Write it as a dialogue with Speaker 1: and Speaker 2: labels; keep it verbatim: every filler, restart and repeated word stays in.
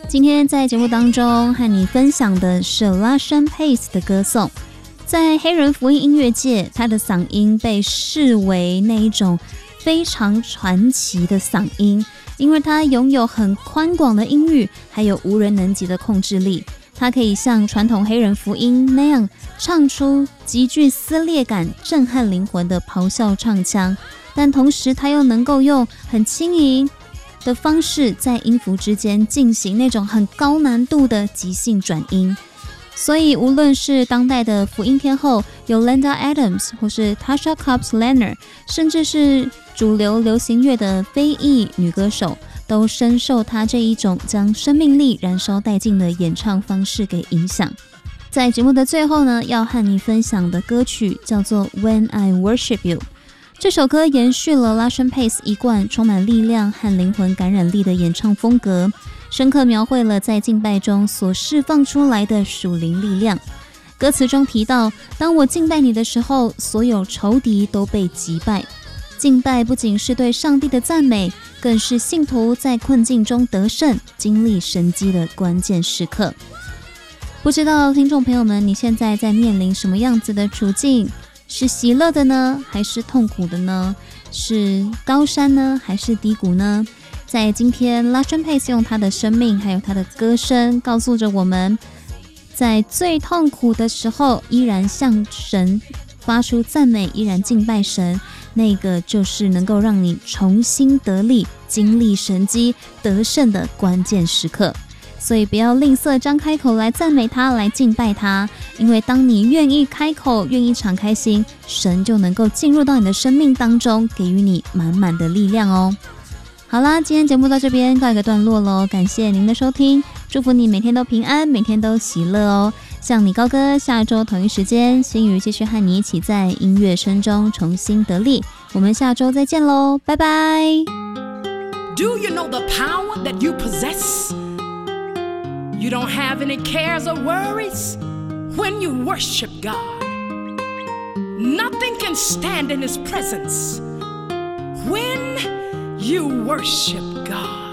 Speaker 1: 今天在节目当中和你分享的是 LaShawn Pace 的歌颂。在黑人福音音乐界，他的嗓音被视为那一种非常传奇的嗓音，因为他拥有很宽广的音域，还有无人能及的控制力。他可以像传统黑人福音那样唱出极具撕裂感、震撼灵魂的咆哮唱腔，但同时他又能够用很轻盈的方式在音符之间进行那种很高难度的即兴转音。所以无论是当代的福音天后 Yolanda Adams 或是 Tasha Cobbs Leonard， 甚至是主流流行乐的非裔女歌手，都深受她这一种将生命力燃烧殆尽的演唱方式给影响。在节目的最后呢，要和你分享的歌曲叫做 When I Worship You。 这首歌延续了 LaShawn Pace 一贯充满力量和灵魂感染力的演唱风格，深刻描绘了在敬拜中所释放出来的属灵力量。歌词中提到，当我敬拜你的时候，所有仇敌都被击败。敬拜不仅是对上帝的赞美，更是信徒在困境中得胜、经历神迹的关键时刻。不知道听众朋友们，你现在在面临什么样子的处境？是喜乐的呢，还是痛苦的呢？是高山呢，还是低谷呢？在今天 LaShawn Pace 用他的生命还有他的歌声告诉着我们，在最痛苦的时候依然向神发出赞美，依然敬拜神，那个就是能够让你重新得力、经历神迹、得胜的关键时刻。所以不要吝啬张开口来赞美他，来敬拜他，因为当你愿意开口，愿意敞开心，神就能够进入到你的生命当中，给予你满满的力量哦。好啦，今天节目到这边告一个段落咯，感谢您的收听，祝福你每天都平安，每天都喜乐哦。向你高歌，下周同一时间，心瑜继续和你一起在音乐声中重新得力，我们下周再见咯，拜拜。
Speaker 2: Do you know the power that you possess? You don't have any cares or worries when you worship God. Nothing can stand in His presence when you worship God.